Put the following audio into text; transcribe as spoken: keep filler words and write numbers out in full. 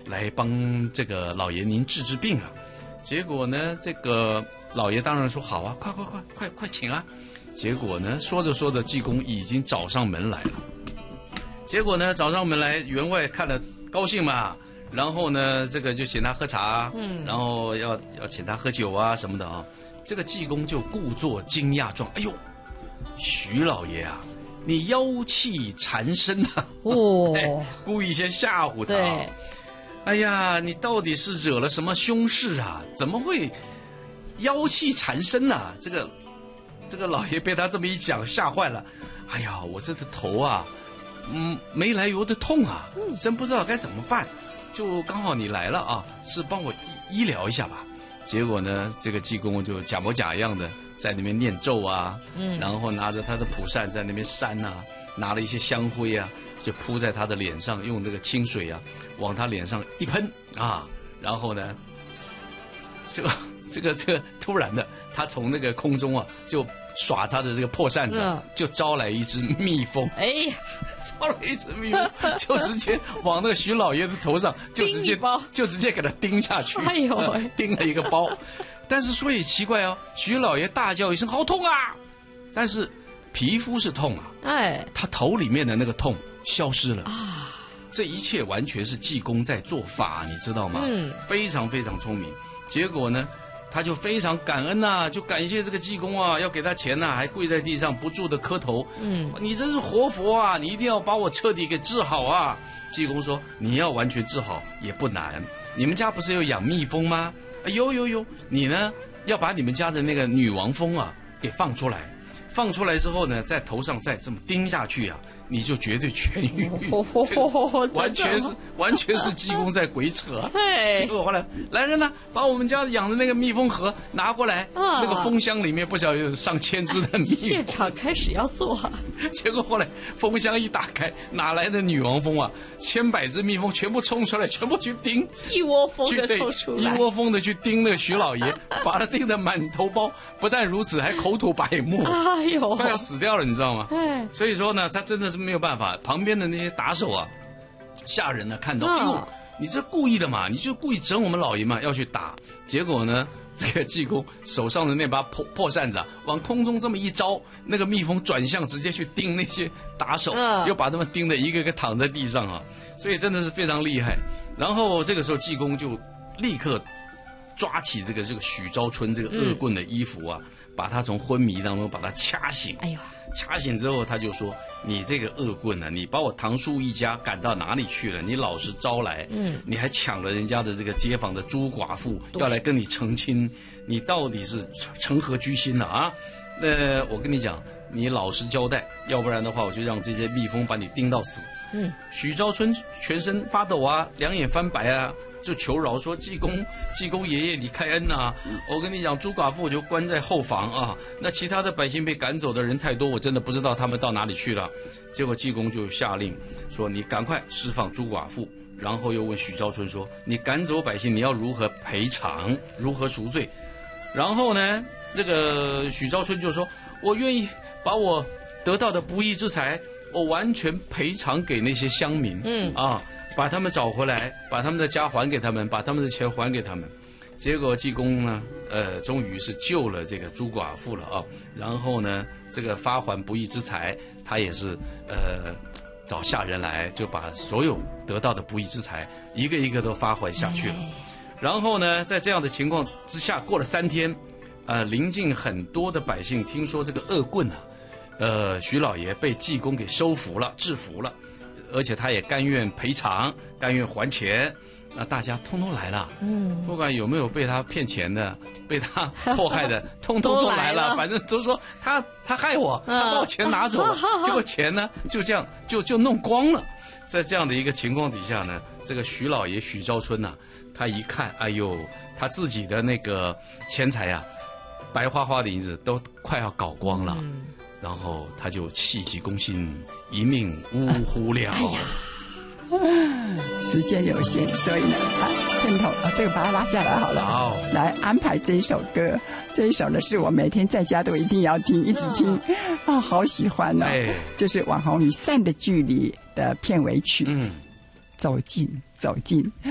来帮这个老爷您治治病啊。结果呢，这个老爷当然说好啊，快快快快快请啊。结果呢，说着说着，济公已经找上门来了。结果呢，找上门来，员外看了高兴嘛，然后呢，这个就请他喝茶，嗯，然后要要请他喝酒啊什么的啊。这个济公就故作惊讶状，哎呦，徐老爷啊，你妖气缠身啊！哦，哎，故意先吓唬他。对。哎呀，你到底是惹了什么凶事啊？怎么会妖气缠身啊？这个这个老爷被他这么一讲吓坏了。哎呀，我这个头啊，嗯，没来由的痛啊，真不知道该怎么办。就刚好你来了啊，是帮我医医疗一下吧。结果呢，这个济公就假模假样的在那边念咒啊，嗯，然后拿着他的蒲扇在那边扇啊，拿了一些香灰啊，就扑在他的脸上，用那个清水啊往他脸上一喷啊，然后呢，就这个这个突然的，他从那个空中啊就耍他的这个破扇子，嗯、就招来一只蜜蜂，哎呀，招来一只蜜蜂，就直接往那个徐老爷的头上就直接就直接给他叮下去，哎呦、呃，叮了一个包。但是说也奇怪哦，徐老爷大叫一声好痛啊，但是皮肤是痛啊，哎，他头里面的那个痛消失了啊。这一切完全是济公在做法，你知道吗？嗯，非常非常聪明。结果呢，他就非常感恩呐、啊，就感谢这个济公啊，要给他钱呐、啊，还跪在地上不住的磕头。嗯，你真是活佛啊，你一定要把我彻底给治好啊！济公说，你要完全治好也不难。你们家不是有养蜜蜂吗？啊、有有有，你呢要把你们家的那个女王蜂啊给放出来，放出来之后呢，在头上再这么叮下去啊。你就绝对痊愈，哦、完全是完全是济公在鬼扯。结果后来来人呢，把我们家养的那个蜜蜂盒拿过来，啊、那个蜂箱里面不晓得有上千只的蜜蜂。 现场开始要做、啊， 结果后来蜂箱一打开，哪来的女王蜂啊？千百只蜜蜂全部冲出来，全部去叮， 一窝蜂的冲出来， 一窝蜂的去叮那个徐老爷，把他叮得满头包。不但如此，还口吐白沫，哎呦，快要死掉了，你知道吗？哎，所以说呢，他真的是没有办法。旁边的那些打手啊，下人呢看到，哎呦，你这故意的嘛，你就故意整我们老爷嘛，要去打。结果呢，这个济公手上的那把破破扇子啊，往空中这么一招，那个蜜蜂转向，直接去叮那些打手，嗯、又把他们叮得一个个躺在地上啊。所以真的是非常厉害。然后这个时候济公就立刻抓起这个这个许昭春这个恶棍的衣服啊，嗯、把他从昏迷当中把他掐醒。哎呦！掐醒之后，他就说：“你这个恶棍啊，你把我唐叔一家赶到哪里去了？你老实招来，嗯，你还抢了人家的这个街坊的朱寡妇，要来跟你成亲，你到底是成何居心呢？啊？那我跟你讲，你老实交代，要不然的话，我就让这些蜜蜂把你叮到死。”嗯，许昭春全身发抖啊，两眼翻白啊。就求饶说：“济公，济公爷爷，你开恩呐、啊！我跟你讲，朱寡妇就关在后房啊。那其他的百姓被赶走的人太多，我真的不知道他们到哪里去了。”结果济公就下令说：“你赶快释放朱寡妇。”然后又问许昭春说：“你赶走百姓，你要如何赔偿？如何赎罪？”然后呢，这个许昭春就说：“我愿意把我得到的不义之财，我完全赔偿给那些乡民。”嗯啊。把他们找回来，把他们的家还给他们，把他们的钱还给他们。结果济公呢，呃，终于是救了这个朱寡妇了啊。然后呢，这个发还不义之财，他也是呃找下人来，就把所有得到的不义之财一个一个都发还下去了。然后呢，在这样的情况之下，过了三天，呃，临近很多的百姓听说这个恶棍啊，呃，徐老爷被济公给收服了，制服了。而且他也甘愿赔偿，甘愿还钱，那大家通通来了。嗯，不管有没有被他骗钱的，被他迫害的，通通都来了。反正都说他他害我，他把我钱拿走了，结果钱呢就这样就就弄光了。在这样的一个情况底下呢，这个徐老爷许昭春呐、啊，他一看，哎呦，他自己的那个钱财呀、啊，白花花的银子都快要搞光了。嗯，然后他就气急攻心，一命呜呼了。哎呀， 时间有限，所以呢，啊，片头啊，这个把它拉下来好了。好，来安排这一首歌，这一首呢是我每天在家都一定要听，一直听，啊，好喜欢哦。哎，就是网红与善的距离的片尾曲。嗯，走近，走近。